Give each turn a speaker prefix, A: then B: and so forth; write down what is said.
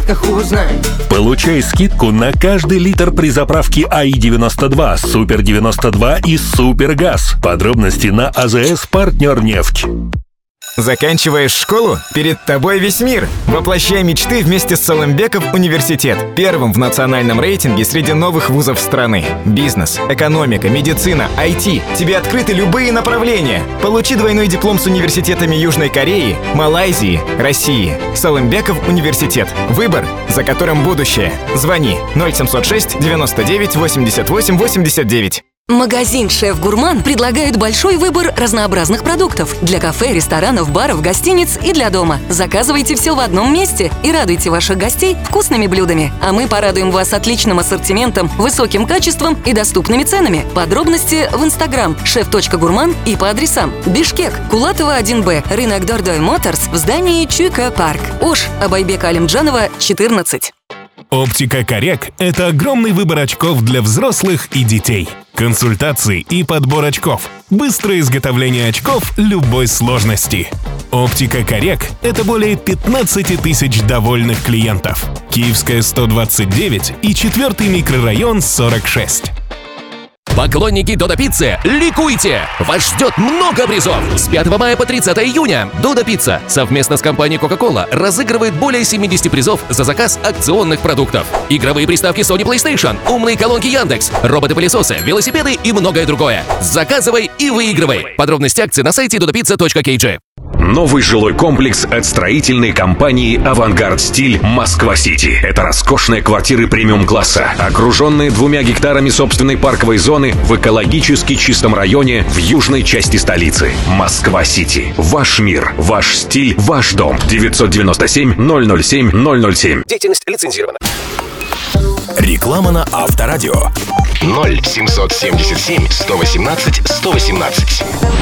A: десятках узнай.
B: Получай скидку на каждый литр при заправке АИ-92, Супер-92 и Супергаз. Подробности на АЗС «Партнернефть».
C: Заканчиваешь школу? Перед тобой весь мир! Воплощай мечты вместе с Салымбеков университет. Первым в национальном рейтинге среди новых вузов страны. Бизнес, экономика, медицина, IT. Тебе открыты любые направления. Получи двойной диплом с университетами Южной Кореи, Малайзии, России. Салымбеков университет. Выбор, за которым будущее. Звони 0706 99 88 89.
D: Магазин «Шеф-Гурман» предлагает большой выбор разнообразных продуктов для кафе, ресторанов, баров, гостиниц и для дома. Заказывайте все в одном месте и радуйте ваших гостей вкусными блюдами. А мы порадуем вас отличным ассортиментом, высоким качеством и доступными ценами. Подробности в Instagram шеф.гурман и по адресам: Бишкек, Кулатова 1Б, рынок Дордой Моторс в здании Чуйка Парк, Ош, Абайбека Алимджанова, 14.
E: Оптика Коррек – это огромный выбор очков для взрослых и детей. Консультации и подбор очков. Быстрое изготовление очков любой сложности. Оптика Коррек – это более 15 тысяч довольных клиентов. Киевская 129 и 4-й микрорайон 46.
F: Поклонники Додо Пиццы, ликуйте! Вас ждет много призов! С 5 мая по 30 июня Додо Пицца совместно с компанией Coca-Cola разыгрывает более 70 призов за заказ акционных продуктов. Игровые приставки Sony PlayStation, умные колонки Яндекс, роботы-пылесосы, велосипеды и многое другое. Заказывай и выигрывай! Подробности акций на сайте dodopizza.kg.
G: Новый жилой комплекс от строительной компании «Авангард Стиль» Москва-Сити. Это роскошные квартиры премиум-класса, окруженные 2 гектарами собственной парковой зоны в экологически чистом районе в южной части столицы. Москва-Сити. Ваш мир, ваш стиль, ваш дом. 997-007-007.
F: Деятельность лицензирована.
H: Реклама на Авторадио. 0777 118 118.